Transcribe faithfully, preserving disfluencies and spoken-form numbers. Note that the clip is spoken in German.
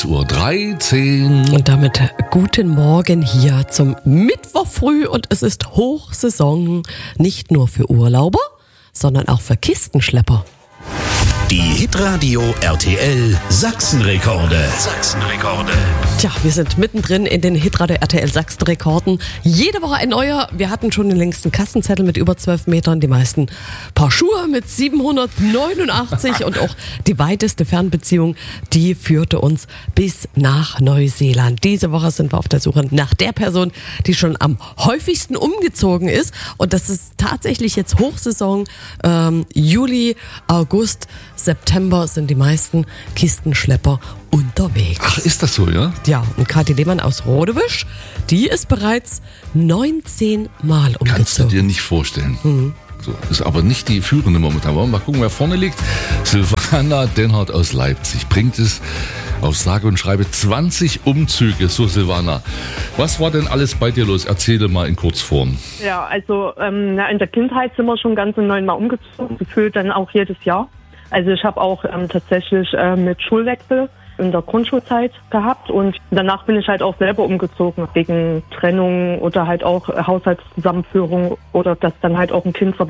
sechs Uhr dreizehn. Und damit guten Morgen hier zum Mittwoch früh. Und es ist Hochsaison, nicht nur für Urlauber, sondern auch für Kistenschlepper. Die Hitradio R T L Sachsenrekorde. Sachsenrekorde. Tja, wir sind mittendrin in den Hitradio R T L Sachsenrekorden. Jede Woche ein neuer. Wir hatten schon den längsten Kassenzettel mit über zwölf Metern, die meisten Paar Schuhe mit siebenhundertneunundachtzig und auch die weiteste Fernbeziehung, die führte uns bis nach Neuseeland. Diese Woche sind wir auf der Suche nach der Person, die schon am häufigsten umgezogen ist. Und das ist tatsächlich jetzt Hochsaison. Ähm, Juli, August, September sind die meisten Kistenschlepper unterwegs. Ach, ist das so, ja? Ja, und Kathi Lehmann aus Rodewisch, die ist bereits neunzehn Mal umgezogen. Kannst du dir nicht vorstellen. Mhm. So, ist aber nicht die führende momentan. Mal gucken, wer vorne liegt. Silvana Denhardt aus Leipzig bringt es auf sage und schreibe zwanzig Umzüge. So, Silvana, was war denn alles bei dir los? Erzähle mal in Kurzform. Ja, also ähm, in der Kindheit sind wir schon ganz neunmal umgezogen, gefühlt dann auch jedes Jahr. Also ich habe auch ähm, tatsächlich äh, mit Schulwechsel in der Grundschulzeit gehabt und danach bin ich halt auch selber umgezogen wegen Trennung oder halt auch Haushaltszusammenführung oder dass dann halt auch ein Kind